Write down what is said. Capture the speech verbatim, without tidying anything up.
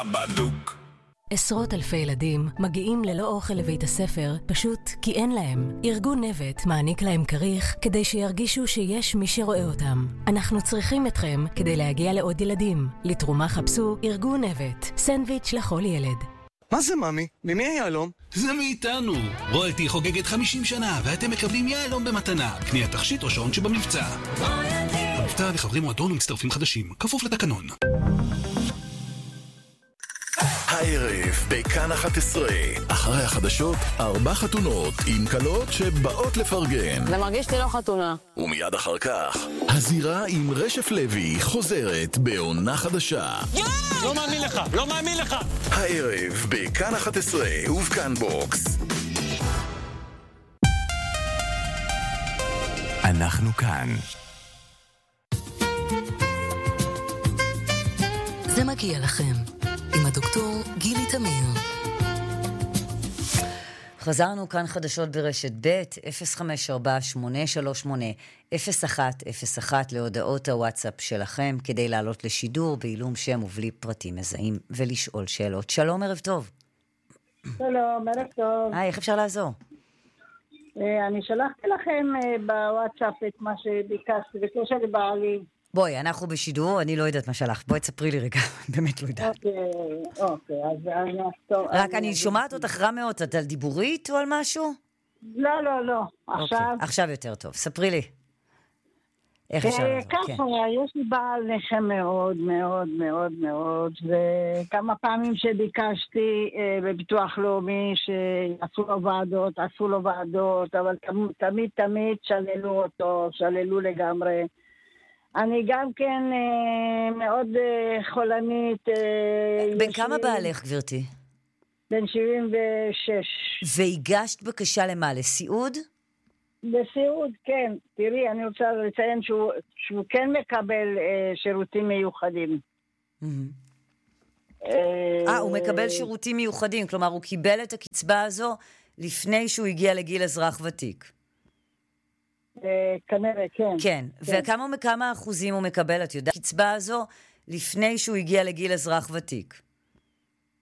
בדוק. עשרות אלפי ילדים מגיעים ללא אוכל לבית הספר פשוט כי אין להם. ארגון נבט מעניק להם כריך כדי שירגישו שיש מי שרואה אותם. אנחנו צריכים אתכם כדי להגיע לעוד ילדים. לתרומה חפשו ארגון נבט, סנדוויץ' לכל ילד. מה זה ממי? ממי היהלום? זה מאיתנו. רויאלטי חוגגת חמישים שנה ואתם מקבלים יהלום במתנה. קניית תכשיט או שעון שבמבצע. במבצע לחברי מועדון ומצטרפים חדשים. כפוף לתקנון. הערב בכאן אחת עשרה, אחרי החדשות, ארבע חתונות עם קלות שבאות לפרגן. זה מרגיש לי לא חתונה. ומיד אחר כך, הזירה עם רשף לוי חוזרת בעונה חדשה. לא מאמין לך, לא מאמין לך. הערב בכאן אחת עשרה ובכאן בוקס. אנחנו כאן. זה מגיע לכם. עם הדוקטור גילי תמיר. חזרנו כאן חדשות ברשת ב' אפס חמש ארבע שמונה שלוש שמונה אפס אחת אפס אחת להודעות הוואטסאפ שלכם כדי לעלות לשידור בעילום שם ובלי פרטים מזהים ולשאול שאלות. שלום, ערב טוב. שלום, ערב טוב. היי, איך אפשר לעזור? אני שלחתי לכם בוואטסאפ את מה שביקשתי בקשר לבעלי. בואי, אנחנו בשידור, אני לא יודעת מה שלח. בואי תספרי לי רגע, באמת לא יודעת. אוקיי, אוקיי, אז אני אסתור. רק אני שומעת אותך רע מאוד, את על דיבורית או על משהו? לא, לא, לא. עכשיו... עכשיו יותר טוב, ספרי לי. איך אפשר לעזור? ככה, יש לי בעל נכה מאוד, מאוד, מאוד, מאוד, וכמה פעמים שביקשתי בביטוח לאומי שעשו לו ועדות, עשו לו ועדות, אבל תמיד, תמיד שללו אותו, שללו לגמרי. אני גם כן אה, מאוד אה, חולנית. אה, בין כמה בעלך, גברתי? בין שבעים ושש. והגשת בקשה למה? לסיעוד? לסיעוד, כן. תראי, אני רוצה לציין שהוא, שהוא כן מקבל אה, שירותים מיוחדים. אה, אה, הוא מקבל שירותים מיוחדים, כלומר, הוא קיבל את הקצבה הזו לפני שהוא הגיע לגיל אזרח ותיק. כנראה, כן. כן, וכמה וכמה אחוזים הוא מקבל, את יודעת, קצבה הזו לפני שהוא הגיע לגיל אזרח ותיק?